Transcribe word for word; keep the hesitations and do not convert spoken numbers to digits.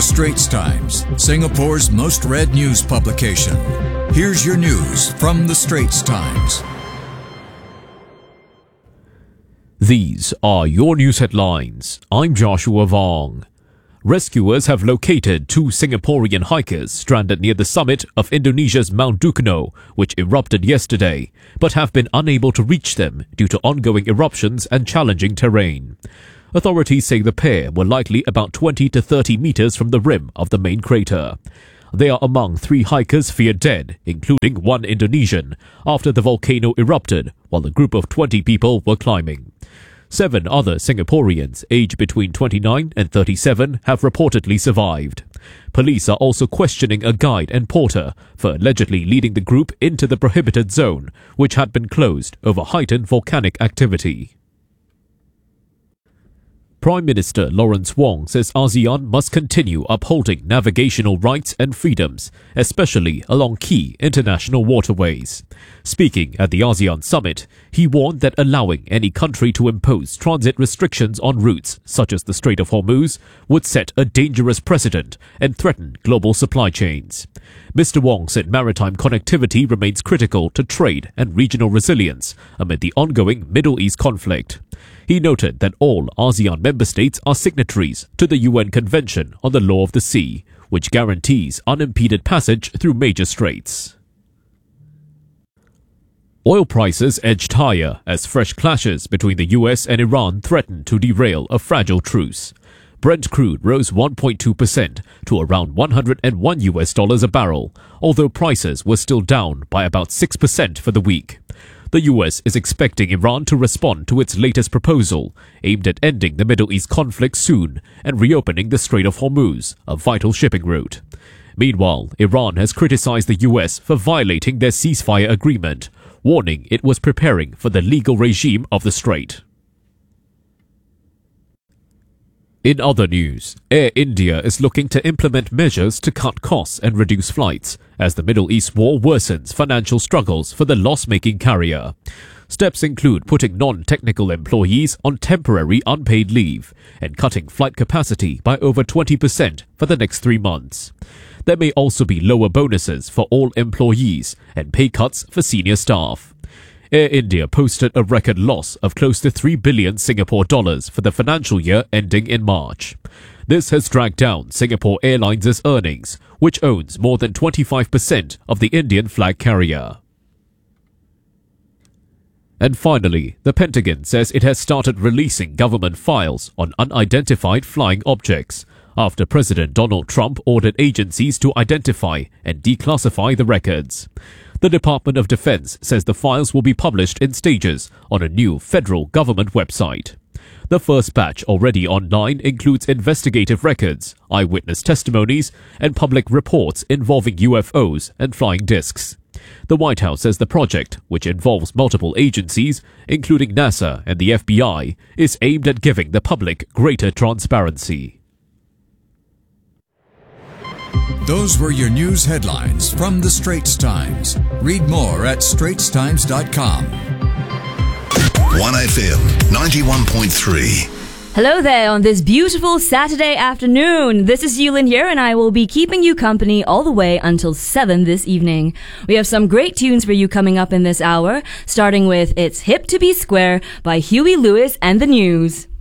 Straits Times, Singapore's most read news publication. Here's your news from The Straits Times. These are your news headlines. I'm Joshua Vong. Rescuers have located two Singaporean hikers stranded near the summit of Indonesia's Mount Dukuno, which erupted yesterday, but have been unable to reach them due to ongoing eruptions and challenging terrain. Authorities say the pair were likely about twenty to thirty meters from the rim of the main crater. They are among three hikers feared dead, including one Indonesian, after the volcano erupted while a group of twenty people were climbing. Seven other Singaporeans, aged between twenty-nine and thirty-seven, have reportedly survived. Police are also questioning a guide and porter for allegedly leading the group into the prohibited zone, which had been closed over heightened volcanic activity. Prime Minister Lawrence Wong says ASEAN must continue upholding navigational rights and freedoms, especially along key international waterways. Speaking at the ASEAN summit, he warned that allowing any country to impose transit restrictions on routes such as the Strait of Hormuz would set a dangerous precedent and threaten global supply chains. Mister Wong said maritime connectivity remains critical to trade and regional resilience amid the ongoing Middle East conflict. He noted that all ASEAN member states are signatories to the U N Convention on the Law of the Sea, which guarantees unimpeded passage through major straits. Oil prices edged higher as fresh clashes between the U S and Iran threatened to derail a fragile truce. Brent crude rose one point two percent to around one hundred one U S dollars a barrel, although prices were still down by about six percent for the week. The U S is expecting Iran to respond to its latest proposal, aimed at ending the Middle East conflict soon and reopening the Strait of Hormuz, a vital shipping route. Meanwhile, Iran has criticized the U S for violating their ceasefire agreement, warning it was preparing for the legal regime of the strait. In other news, Air India is looking to implement measures to cut costs and reduce flights as the Middle East war worsens financial struggles for the loss-making carrier. Steps include putting non-technical employees on temporary unpaid leave and cutting flight capacity by over twenty percent for the next three months. There may also be lower bonuses for all employees and pay cuts for senior staff. Air India posted a record loss of close to three billion Singapore dollars for the financial year ending in March. This has dragged down Singapore Airlines' earnings, which owns more than twenty-five percent of the Indian flag carrier. And finally, the Pentagon says it has started releasing government files on unidentified flying objects after President Donald Trump ordered agencies to identify and declassify the records. The Department of Defense says the files will be published in stages on a new federal government website. The first batch already online includes investigative records, eyewitness testimonies, and public reports involving U F Os and flying discs. The White House says the project, which involves multiple agencies, including NASA and the F B I, is aimed at giving the public greater transparency. Those were your news headlines from The Straits Times. Read more at straits times dot com. one F M ninety-one point three. Hello there on this beautiful Saturday afternoon. This is Yulin here, and I will be keeping you company all the way until seven this evening. We have some great tunes for you coming up in this hour, starting with It's Hip to Be Square by Huey Lewis and the News.